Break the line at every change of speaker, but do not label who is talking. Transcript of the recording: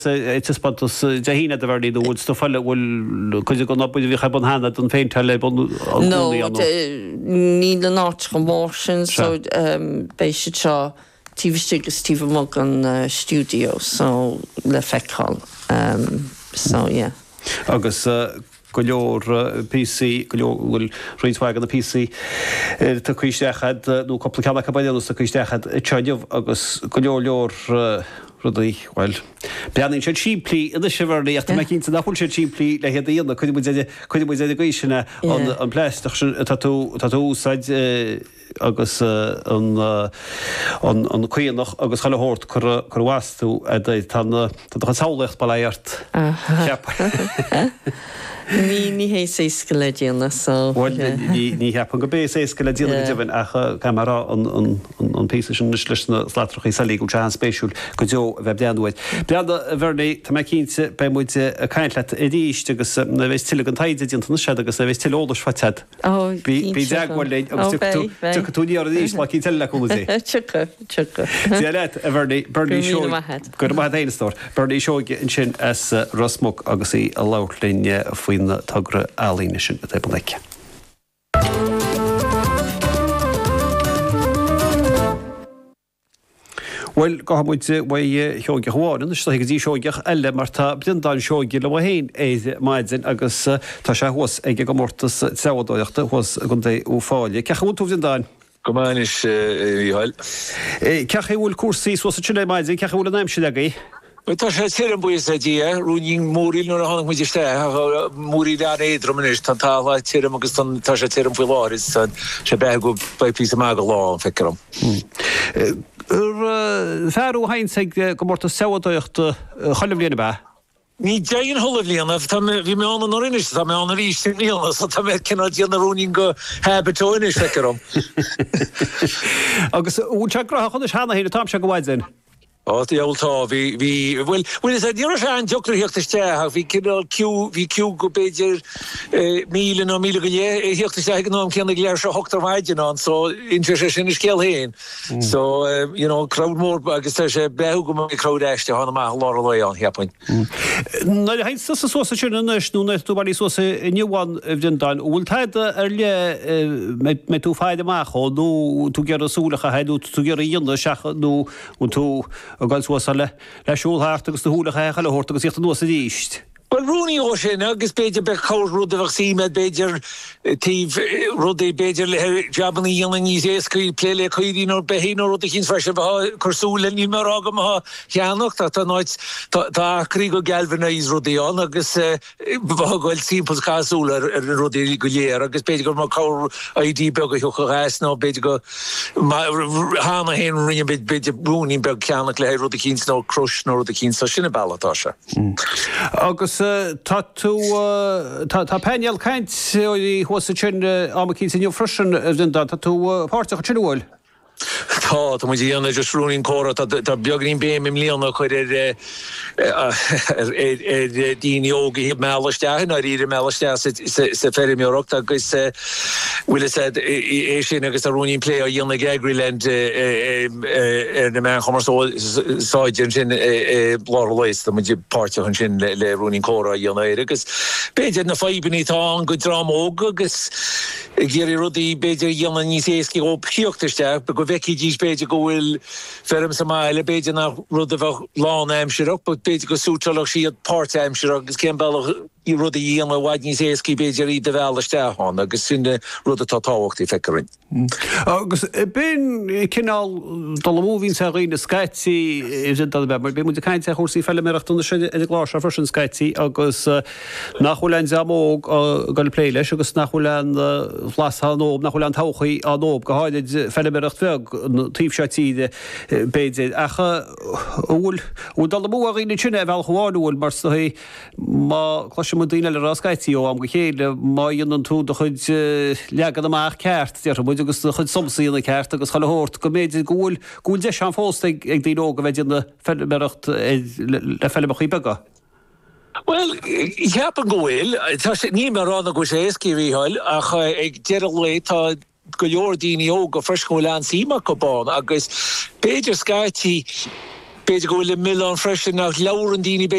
It's spantas jahina the verdi the wood stuff will cuz go up with we have on hand that on paint tell
no need not promotion so basically TV Steve Morgan studio so le fekal so yeah
agus go leor PC go leor Reiswag an the PC tá cuisteachad nó complicada cabaillos tá cuisteachad teideamh agus go leor Ruddy, well, Bianin should cheaply in the chivalry after making to the whole cheaply, like at the end, could be the question on plastic tattoo side August on Queen August Hallhort Corwastu at the Saulech Balayart.
Ní hé sé skeledíanna so
ní hepan go bé sé skeledíanna divan a camera an písan slisna slatrochaí salí go tean spéisiúil go deo bheith deanúid. Beada bhirna tá me cínte be muide a caiinleat a díiste agus na bheits tiile an taide díanta se agus a bheits tiile ólas fatead. Bí deaghil agus tu túní ar a díos lá cí tiile chunasí.
Tucha.
Dialeit a bhirna Bernie Shaw go maith éanastóir. Bernie Shaw in sin as Rosmog agus í a láirlíne faoin na tagra álíne sin a tébal Well, go hamuid wai heoge hwarin, sta hig dí seogeach elle mar tá blindan seoge le wahéin éide maidin agus tá sé hos ag go mortas tsewadóiachta hos gundé ú fáile. Cecha mú túbh dain?
Gománis Íhail.
Cecha bhfuil cuasaí so sa tsinné maidin, cecha bhfuil an aimside agaí?
Tá sé tíir an buas a dí, rúning múriil nó a hánig muidir ste, múriil an éidromanis, tá tála tíirm agus tá sé tíirm fwy láris, sé begu bai pís mag a lá an fekram.
Ferú hains ag go morta sewadóiacht chalimlíana ba?
Ní dean holiflíana, bhí mé an orinis, tá mé an rís sin líana, so tá mé cinna díana rúning go habitóinis fekram.
Agus úte gracha chun hána hína tám se go bhaidin?
The old tá well is a dúra sé an deoctar hiochttaiste bhí ciú go beidir míle nó míle go dhé hiochttaiste ag ná ceanna léir se hochtar bhaidin an so intre sé sin is céal héin so crowd mór agus tá sé beú go mé crowd eiste hána má lá le an heappain.
Na hain sa sosa sin nú na tú barí sosa níháin bhíon dain bhfuil taide ar le me tú fáide amach ó nó tú gear a súlacha headú tú gear a dionda seacha nó tú a gan suasa le siúlthart agus na húlacha hecha le hort agus íochtta nuasa díist.
Well, Rooney ó sin agus beidir be chair rud a vaccine beidir tíh rud é beidir le jaban íana níos éascaí pléile chuidí nó behí nó rud a chin freise chusú le ní mar agam ha cheannach tá náid tá crí go gelbhna ís rudíán agus bhagail timppla cáúla ar rudí go léir agus beidir go mar chair ID be go thuchaghas ná beidir go hána hen rinne beidir brúní be ceannach le rud a chin nó crus nó rud a chin sa sinna bailátá se.
Agus tá peal caint í thuasa sin amachí sin frisin tá tú páirteach sinhil.
Tá mu dhéanana just rúning córa tá beagrín béim im líana chuir díine óga hí mealasteach a ríre mealasteach sa ferimiúachta agus bhfuil é sin agus a rúning lé a dhéanana Gegriland na me chumar sáidir sin láirléis tá mu páirteach sin le rúning córa dhéanana agus beidir na faibaní tá an go drámóg agus géirí rudí beidir dhéanana níos éasci ó píochtasteach be go veki dís beidir go bhfuil ferm sa máile beidir nach rud a bheith lán aimseach, but beidir go súteach siad páirt aimseach agus cén bailach í rud a dhéanana bhaid níos éasci beidir í de bhealasteán agus sinne rud a tátáhachttaí fecarin.
Agus ben cinál dal móvín sa riine Skytí mar be mu caiint a chósaí fellimeachtainna sé a glás a frisin Skytí agus nachhfuil samóg go plé leis agus nachhfuil an flasánób nachhfuil an táchaí anób go háidir fellimeacht feg tíbsetíide béidir acha bhfuil dal mó a riine sinna bhil choáúil mar má chluise mu daine le rascaití ó am go chéile má dionan tú do chud leagad amach ceart dear bud agus chud somsaína ceart agus chailehort go méidir gúil de sean fósta ag daoróga bheith na fellimeacht le fellimeachí bega.
Well, ich heb an gohfuil, ní mar an a go sé éasci ríhail ach ag dearad le tá go leor daoine óga friscúil an síach go bán agus beidir Skytí beidir go bhfuil mille an freisin nach leabhar an daoine